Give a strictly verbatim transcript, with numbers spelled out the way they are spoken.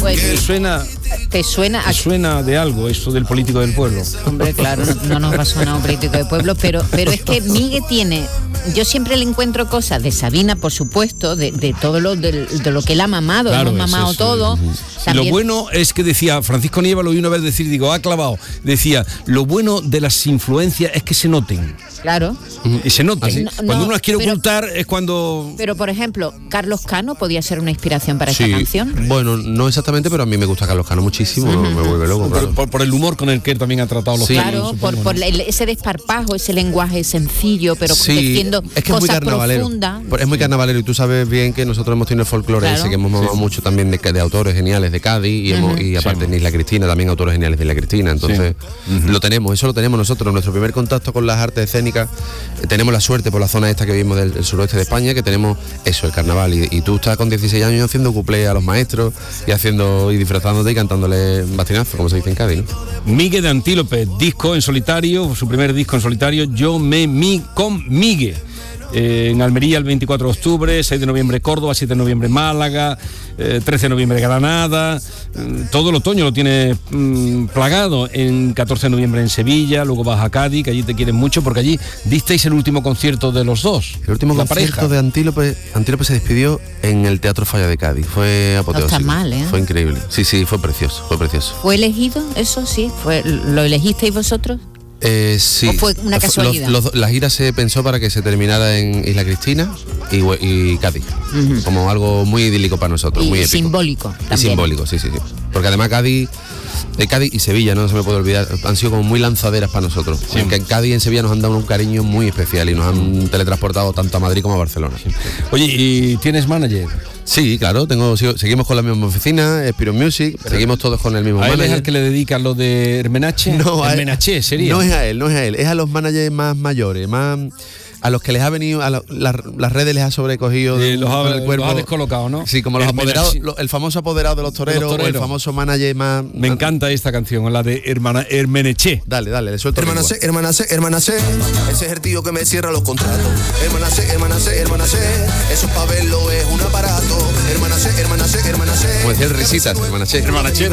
Pues, ¿Te suena, ¿Te suena? te suena de algo esto del político del pueblo? Hombre, claro, no, no nos va a sonar un político del pueblo, pero, pero es que Miguel tiene... Yo siempre le encuentro cosas de Sabina, por supuesto, de, de todo lo de, de lo que él ha mamado, Claro, hemos es mamado eso, todo. es, es. También... Lo bueno es que decía, Francisco Nieva lo oí una vez decir, digo, ha clavado, decía, lo bueno de las influencias es que se noten. Claro. Y se noten. No, cuando no, uno las quiere pero, ocultar es cuando... Pero, por ejemplo, Carlos Cano podía ser una inspiración para sí, esta canción. Bueno, no exactamente, pero a mí me gusta Carlos Cano muchísimo, uh-huh. me vuelve loco. Claro. Por, por, por el humor con el que él también ha tratado los sí, temas. Claro, supongo, por, ¿no? por el, ese desparpajo, ese lenguaje sencillo, pero sí, diciendo es que cosas es muy carnavalero. profundas. Es muy carnavalero y tú sabes bien que nosotros hemos tenido el folclore claro. ese, que hemos mamado sí. mucho también de, de autores geniales de Cádiz y, hemos, uh-huh. y aparte sí. de Isla Cristina, también autores geniales de Isla Cristina. Entonces, sí. uh-huh. lo tenemos, eso lo tenemos nosotros. Nuestro primer contacto con las artes escénicas, eh, tenemos la suerte por la zona esta que vivimos del, del suroeste de España, que tenemos eso, el carnaval. Y, y tú estás con dieciséis años haciendo cuplé a los maestros y haciendo y disfrazándote y cantándole bastinazo, como se dice en Cádiz, ¿no? Miguel de Antílope, disco en solitario, su primer disco en solitario, Yo me mi con Miguel. Eh, en Almería el veinticuatro de octubre, seis de noviembre Córdoba, siete de noviembre Málaga, eh, trece de noviembre Granada, eh, todo el otoño lo tiene mm, plagado, en catorce de noviembre en Sevilla, luego vas a Cádiz, que allí te quieren mucho, porque allí disteis el último concierto de los dos. El último concierto pareja. de Antílope, Antílope se despidió en el Teatro Falla de Cádiz, fue apoteósico. No está mal, ¿eh? Fue increíble, sí, sí, fue precioso, fue precioso. ¿Fue elegido eso, sí? ¿Fue, ¿Lo elegisteis vosotros? Eh, sí. ¿O fue una casualidad? Los, los, la gira se pensó para que se terminara en Isla Cristina y, y Cádiz, uh-huh. como algo muy idílico para nosotros, y muy épico. Simbólico también. Y simbólico, sí, sí, sí. Porque además Cádiz, de Cádiz y Sevilla, no se me puede olvidar, han sido como muy lanzaderas para nosotros. Sí. Porque en Cádiz y en Sevilla nos han dado un cariño muy especial y nos han teletransportado tanto a Madrid como a Barcelona. Sí. Oye, ¿y tienes manager? Sí, claro, tengo, sigo, seguimos con la misma oficina, Spiro Music, pero seguimos todos con el mismo ¿A él manager. es al que le dedican lo de Hermenache? No, Hermenache sería. No es a él, no es a él, es a los managers más mayores, más a los que les ha venido, a la, la, las redes les ha sobrecogido eh, los, ha, el cuerpo. los ha descolocado, ¿no? Sí, como los apoderados, lo, el famoso apoderado de los toreros, los toreros. O el famoso manager más... Me encanta esta canción, la de Hermana, Hermeneche. Dale, dale, le suelto. Hermana C, hermana C, hermana C, ese es el tío que me cierra los contratos. Hermana C, hermana C, hermana C, eso es pa' verlo, es un aparato. Hermana C, hermana C, hermana C. Como decía el Risitas, hermana C. Hermana C.